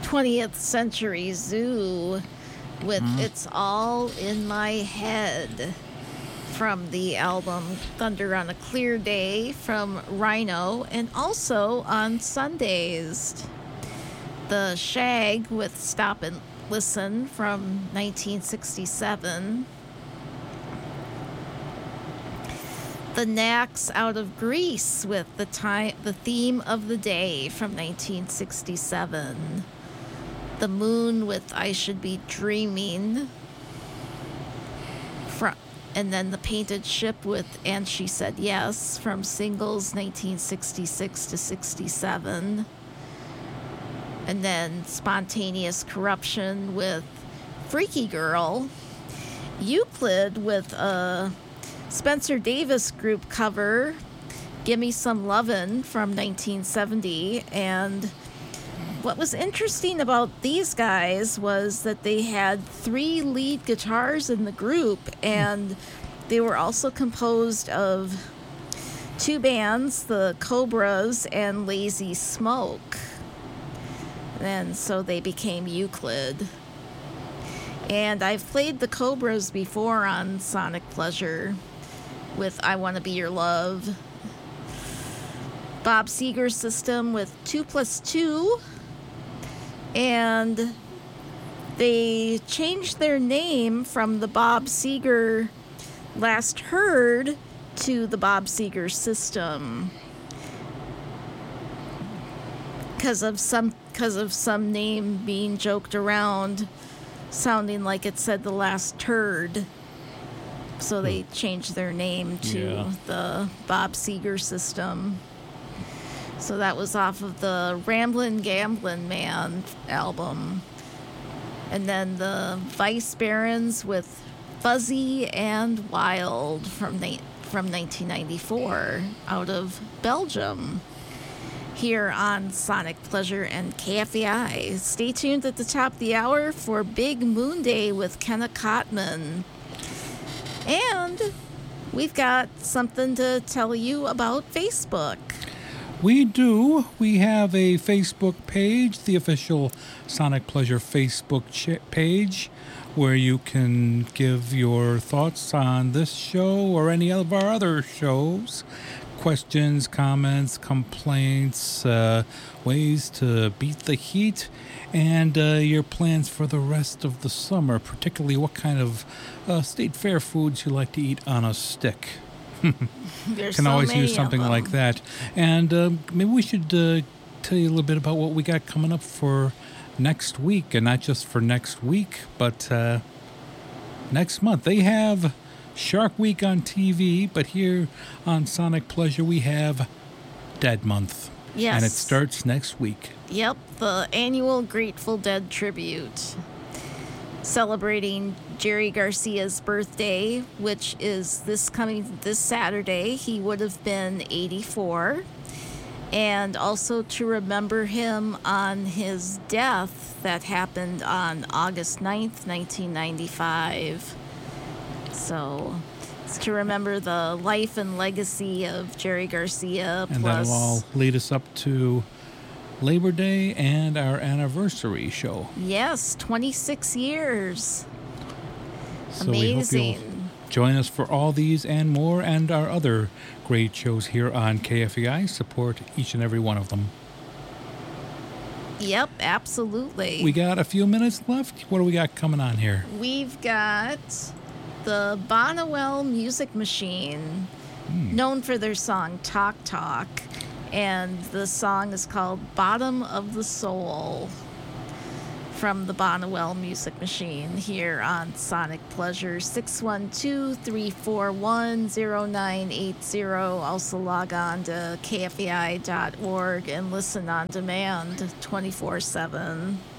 20th Century Zoo with It's All in My Head from the album Thunder on a Clear Day from Rhino, and also on Sundays, The Shag with Stop and Listen from 1967, The Knacks out of Greece with the Theme of the Day from 1967, The Moon with I Should Be Dreaming, and then The Painted Ship with And She Said Yes from Singles 1966 to 67, and then Spontaneous Corruption with Freaky Girl, Euclid with a Spencer Davis group cover, Gimme Some Lovin' from 1970. And what was interesting about these guys was that they had 3 lead guitars in the group, and they were also composed of 2 bands, the Cobras and Lazy Smoke. And so they became Euclid. And I've played the Cobras before on Sonic Pleasure with I Wanna Be Your Love. Bob Seger System with 2+2. And they changed their name from the Bob Seger Last Heard to the Bob Seger System because of some name being joked around sounding like it said the last turd. So they changed their name to the Bob Seger System. So that was off of the Ramblin' Gamblin' Man album. And then the Vice Barons with Fuzzy and Wild from 1994 out of Belgium. Here on Sonic Pleasure and KFEI. Stay tuned at the top of the hour for Big Moon Day with Kenna Cotman. And we've got something to tell you about Facebook. We do. We have a Facebook page, the official Sonic Pleasure Facebook page, where you can give your thoughts on this show or any of our other shows. Questions, comments, complaints, ways to beat the heat, and your plans for the rest of the summer, particularly what kind of state fair foods you like to eat on a stick. Can always use something like that. And maybe we should tell you a little bit about what we got coming up for next week, and not just for next week, but next month. They have Shark Week on TV, but here on Sonic Pleasure we have Dead Month. Yes. And it starts next week. Yep, the annual Grateful Dead tribute. Celebrating Jerry Garcia's birthday, which is this Saturday. He would have been 84. And also to remember him on his death that happened on August 9th, 1995. So it's to remember the life and legacy of Jerry Garcia. And that'll all lead us up to Labor Day and our anniversary show. Yes, 26 years. So Amazing. We hope you'll join us for all these and more, and our other great shows here on KFEI. Support each and every one of them. Yep, absolutely. We got a few minutes left. What do we got coming on here? We've got the Bonnewell Music Machine, known for their song Talk Talk. And the song is called Bottom of the Soul from the Bonnewell Music Machine here on Sonic Pleasure. 612-341-0980. Also log on to kfei.org and listen on demand 24/7.